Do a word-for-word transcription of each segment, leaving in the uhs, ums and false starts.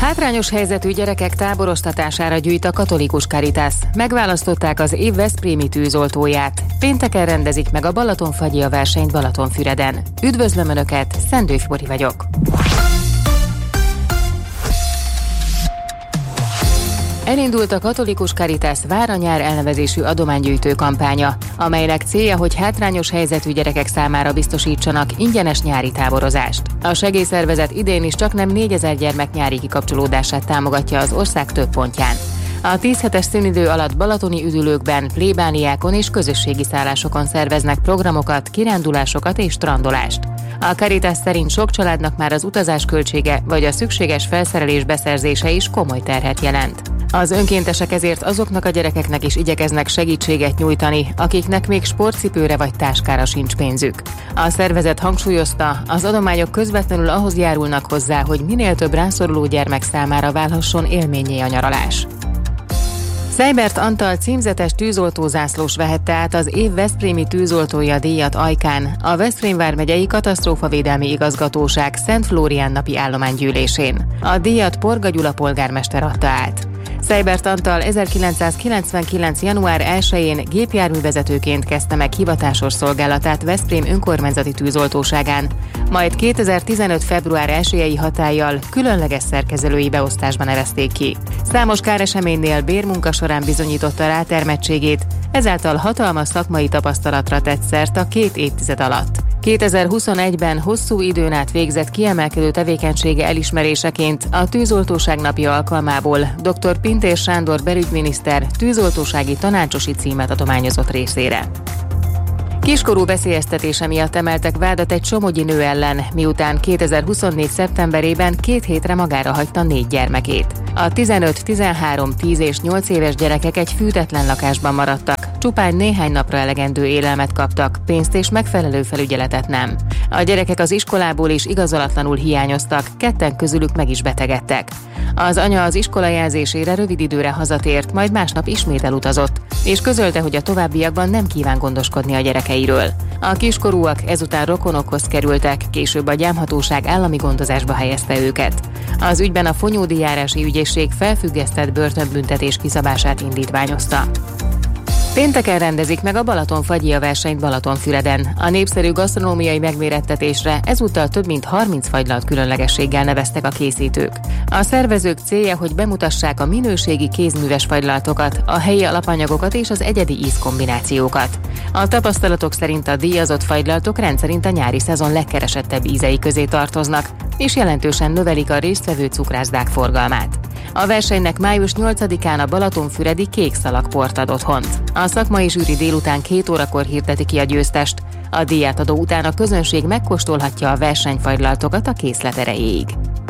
Hátrányos helyzetű gyerekek táboroztatására gyűjt a Katolikus Caritas. Megválasztották az év veszprémi tűzoltóját. Pénteken rendezik meg a Balatonfagyia versenyt Balatonfüreden. Üdvözlöm Önöket, Szendőfi Bori vagyok. Elindult a Katolikus Caritas Vár-a-nyár elnevezésű adománygyűjtő kampánya, amelynek célja, hogy hátrányos helyzetű gyerekek számára biztosítsanak ingyenes nyári táborozást. A segélyszervezet idén is csaknem négyezer gyermek nyári kikapcsolódását támogatja az ország több pontján. A tíz hetes szünidő alatt balatoni üdülőkben, plébániákon és közösségi szállásokon szerveznek programokat, kirándulásokat és strandolást. A Caritas szerint sok családnak már az utazás költsége vagy a szükséges felszerelés beszerzése is komoly terhet jelent. Az önkéntesek ezért azoknak a gyerekeknek is igyekeznek segítséget nyújtani, akiknek még sportcipőre vagy táskára sincs pénzük. A szervezet hangsúlyozta, az adományok közvetlenül ahhoz járulnak hozzá, hogy minél több rászoruló gyermek számára válhasson élménnyé a nyaralás. Seibert Antal címzetes tűzoltózászlós vehette át az év veszprémi tűzoltója díjat Ajkán, a Veszprém vármegyei katasztrófavédelmi igazgatóság Szent Flórián napi állománygyűlésén. A díjat Porga Gyula polgármester adta át. Seibert Antal ezerkilencszázkilencvenkilenc. január elsején gépjárművezetőként kezdte meg hivatásos szolgálatát Veszprém önkormányzati tűzoltóságán, majd kétezer-tizenöt. február elsejei hatállyal különleges szerkezelői beosztásba nevezték ki. Számos káreseménynél bérmunka során bizonyította rátermettségét, ezáltal hatalmas szakmai tapasztalatra tett szert a két évtized alatt. kétezer-huszonegyben hosszú időn át végzett kiemelkedő tevékenysége elismeréseként a Tűzoltóság napja alkalmából dr. Pintér Sándor belügyminiszter tűzoltósági tanácsosi címet adományozott részére. Kiskorú veszélyeztetése miatt emeltek vádat egy somogyi nő ellen, miután kétezer-huszonnégy. szeptemberében két hétre magára hagyta négy gyermekét. A tizenöt, tizenhárom, tíz és nyolc éves gyerekek egy fűtetlen lakásban maradtak, csupán néhány napra elegendő élelmet kaptak, pénzt és megfelelő felügyeletet nem. A gyerekek az iskolából is igazolatlanul hiányoztak, ketten közülük meg is betegedtek. Az anya az iskola jelzésére rövid időre hazatért, majd másnap ismét elutazott, és közölte, hogy a továbbiakban nem kíván gondoskodni a gyerekeiről. A kiskorúak ezután rokonokhoz kerültek, később a gyámhatóság állami gondozásba helyezte őket. Az ügyben a Fonyódi járási ügyészség felfüggesztett börtönbüntetés kiszabását indítványozta. Pénteken rendezik meg a Balatonfagyia versenyt Balatonfüreden. A népszerű gasztronómiai megmérettetésre ezúttal több mint harminc fagylalt különlegességgel neveztek a készítők. A szervezők célja, hogy bemutassák a minőségi kézműves fagylaltokat, a helyi alapanyagokat és az egyedi ízkombinációkat. A tapasztalatok szerint a díjazott fagylaltok rendszerint a nyári szezon legkeresettebb ízei közé tartoznak, és jelentősen növelik a résztvevő cukrászdák forgalmát. A versenynek május nyolcadikán a balatonfüredi Kékszalagport ad otthont. A szakmai zsűri délután két órakor hirdeti ki a győztest. A díjátadó után a közönség megkóstolhatja a versenyfagylaltokat a készlet erejéig.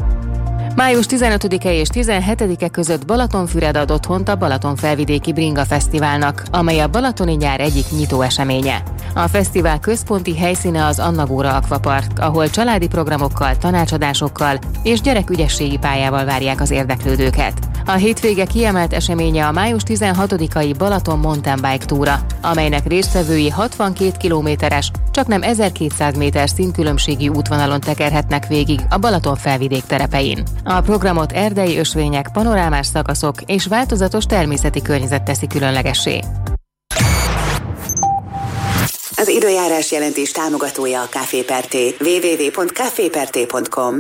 május tizenötödike és tizenhetedike között Balatonfüred ad otthont a Balatonfelvidéki Bringa Fesztiválnak, amely a balatoni nyár egyik nyitó eseménye. A fesztivál központi helyszíne az Annagóra Akvapark, ahol családi programokkal, tanácsadásokkal és gyerekügyességi pályával várják az érdeklődőket. A hétvége kiemelt eseménye a május tizenhatodikai Balaton Mountain Bike túra, amelynek résztvevői hatvankét kilométeres, csaknem ezerkétszáz méter színkülönbségi útvonalon tekerhetnek végig a Balaton felvidék terepein. A programot erdei ösvények, panorámás szakaszok és változatos természeti környezet teszi különlegessé. Az időjárás jelentés támogatója a Café Perté. double-u double-u double-u pont café perté pont com.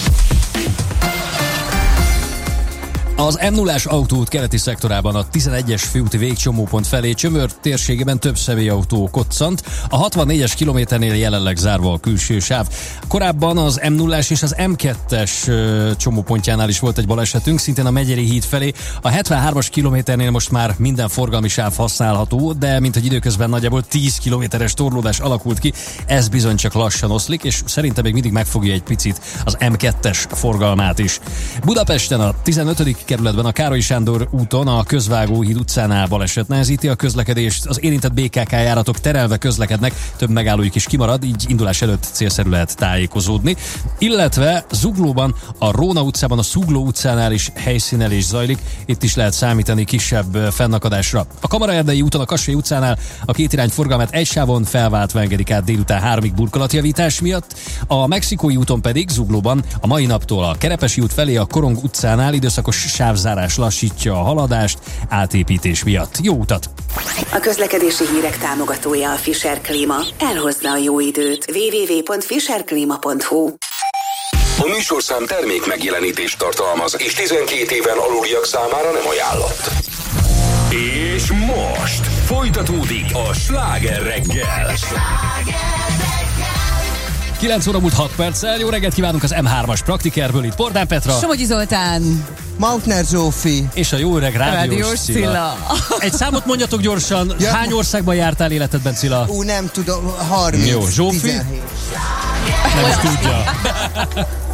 Az em nullás autóút keleti szektorában a tizenegyes főúti végcsomópont felé Csömör térségében több személyautó koccant, a hatvannégyes kilométernél jelenleg zárva a külső sáv. Korábban az em nullás és az em kettes csomópontjánál is volt egy balesetünk, szintén a Megyeri híd felé. A hetvenhármas kilométernél most már minden forgalmi sáv használható, de mint hogy időközben nagyjából tíz kilométeres torlódás alakult ki, ez bizony csak lassan oszlik, és szerintem még mindig megfogja egy picit az em kettes forgalmát is. Budapesten a tizenötödik kerületben a Károly Sándor úton a Közvágóhíd utcánál baleset nehezíti a közlekedést. Az érintett bé ká ká járatok terelve közlekednek, több megállójuk is kimarad, így indulás előtt célszerű lehet tájékozódni. Illetve Zuglóban a Róna utcában a Zugló utcánál is helyszínelés zajlik, itt is lehet számítani kisebb fennakadásra. A Kamaraerdei úton a Kassai utcánál a két irány forgalmát egy sávon felváltva engedik át délután háromig burkolatjavítás miatt, a Mexikói úton pedig Zuglóban a mai naptól a Kerepesi út felé a Korong utcánál időszakos sávzárás lassítja a haladást átépítés miatt. Jó utat! A közlekedési hírek támogatója a Fischer Klíma. Elhozza a jó időt. double-u double-u double-u pont fischer klima pont hu. A műsorszám termék megjelenítést tartalmaz, és tizenkét éven aluliak számára nem ajánlott. És most folytatódik a Sláger reggel. kilenc óra múlt hat perccel. Jó reggelt kívánunk az em hármas Praktikerből, itt Bordán Petra, Somogyi Zoltán, Mautner Zsófi és a jó öreg rádiós, rádiós Cilla. Cilla. Egy számot mondjatok gyorsan, Ja. hány országban jártál életedben, Cilla? Ú, nem tudom, harminc. Jó, Zsófi? tizenhét. Nem is tudja.